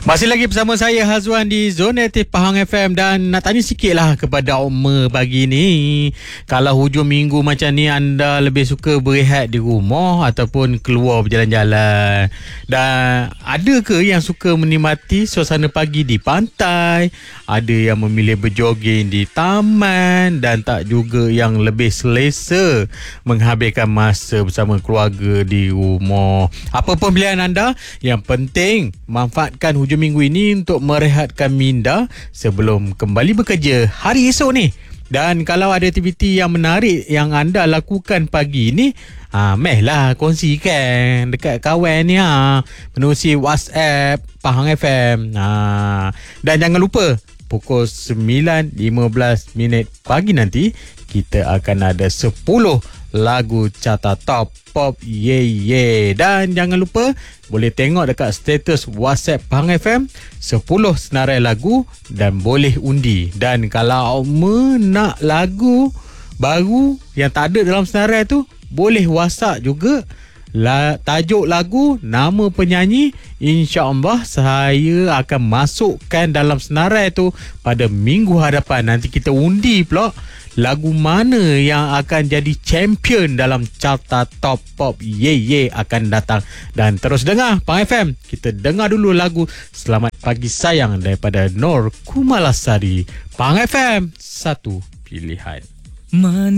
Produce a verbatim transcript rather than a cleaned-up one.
Masih lagi bersama saya Hazwan di Zona Aktif Pahang F M. Dan nak tanya sikit lah kepada Oma pagi ni, kalau hujung minggu macam ni anda lebih suka berehat di rumah ataupun keluar berjalan-jalan? Dan ada ke yang suka menikmati suasana pagi di pantai? Ada yang memilih berjoging di taman? Dan tak juga yang lebih selesa menghabiskan masa bersama keluarga di rumah? Apa pun pilihan anda, yang penting manfaatkan hujung minggu ini untuk merehatkan minda sebelum kembali bekerja hari esok ni. Dan kalau ada aktiviti yang menarik yang anda lakukan pagi ni, ha, meh lah kongsikan dekat kawan ni, ha, menerusi WhatsApp Pahang F M. Ha. Dan jangan lupa pukul sembilan lima belas minit pagi nanti kita akan ada sepuluh lagu carta top pop ye ye. Dan jangan lupa boleh tengok dekat status WhatsApp Pahang F M sepuluh senarai lagu dan boleh undi. Dan kalau Oma nak lagu baru yang tak ada dalam senarai tu, boleh WhatsApp juga La, tajuk lagu, nama penyanyi, insya-Allah saya akan masukkan dalam senarai tu pada minggu hadapan. Nanti kita undi pula lagu mana yang akan jadi champion dalam carta top pop ye ye akan datang. Dan terus dengar Pahang F M. Kita dengar dulu lagu Selamat Pagi Sayang daripada Nur Kumalasari. Pahang F M, satu pilihan. Man